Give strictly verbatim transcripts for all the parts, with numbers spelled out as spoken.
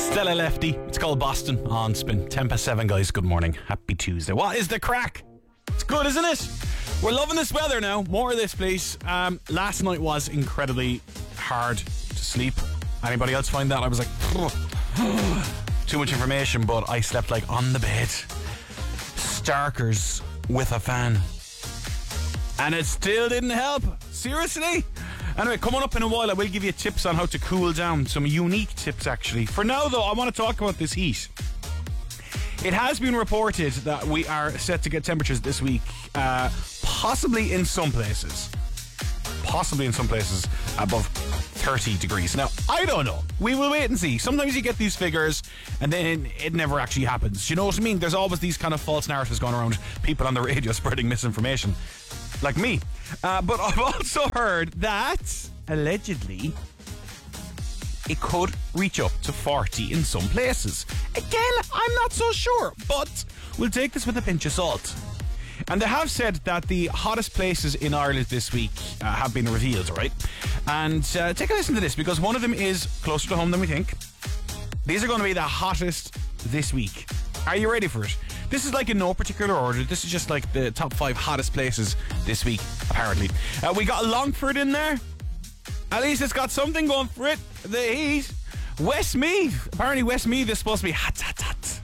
Stella Lefty. It's called Boston on Spin. ten past seven, guys. Good morning. Happy Tuesday. What is the crack? It's good, isn't it? We're loving this weather now. More of this, please. Um, last night was incredibly hard to sleep. Anybody else find that? I was like, too much information, but I slept like on the bed. Starkers with a fan. And it still didn't help. Seriously? Anyway, coming up in a while, I will give you tips on how to cool down. Some unique tips, actually. For now, though, I want to talk about this heat. It has been reported that we are set to get temperatures this week, uh, possibly in some places. Possibly in some places above thirty degrees. Now, I don't know. We will wait and see. Sometimes you get these figures and then it never actually happens. You know what I mean? There's always these kind of false narratives going around. People on the radio spreading misinformation. Like me. Uh, but I've also heard that, allegedly, it could reach up to forty in some places. Again, I'm not so sure, but we'll take this with a pinch of salt. And they have said that the hottest places in Ireland this week uh, have been revealed, right? And uh, take a listen to this, because one of them is closer to home than we think. These are going to be the hottest this week. Are you ready for it? This is like in no particular order. This is just like the top five hottest places this week, apparently. Uh, we got Longford in there. At least it's got something going for it. The heat. Westmeath. Apparently Westmeath is supposed to be hot, hot, hot.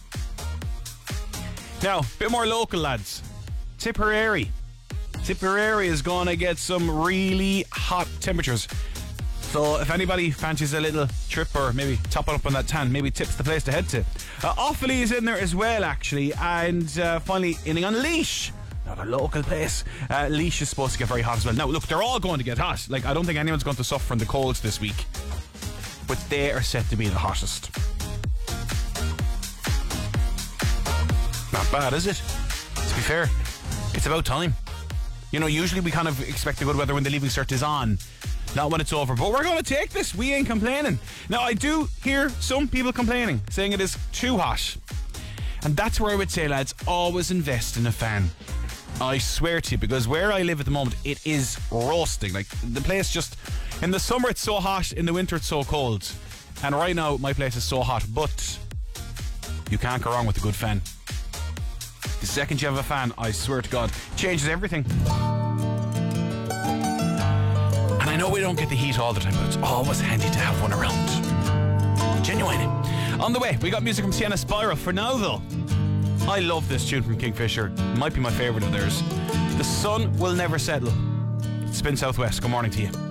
Now, a bit more local, lads. Tipperary. Tipperary is going to get some really hot temperatures. So if anybody fancies a little trip or maybe topping up on that tan, maybe Tip's the place to head to. Uh, Offaly is in there as well, actually. And uh, finally, inning on Laois. Another local place. Uh, Laois is supposed to get very hot as well. Now, look, they're all going to get hot. Like, I don't think anyone's going to suffer from the colds this week. But they are set to be the hottest. Not bad, is it? To be fair, it's about time. You know, usually we kind of expect the good weather when the leaving cert is on, not when it's over. But we're going to take this. We ain't complaining. Now, I do hear some people complaining, saying it is too hot. And that's where I would say, lads, always invest in a fan. I swear to you, because where I live at the moment, it is roasting. Like, the place just... In the summer, it's so hot. In the winter, it's so cold. And right now, my place is so hot. But you can't go wrong with a good fan. The second you have a fan, I swear to God, changes everything. And I know we don't get the heat all the time, but it's always handy to have one around. Genuine. On the way, we got music from Sienna Spiral. For now, though, I love this tune from Kingfisher. Might be my favourite of theirs. The sun will never settle. Spin Southwest. Good morning to you.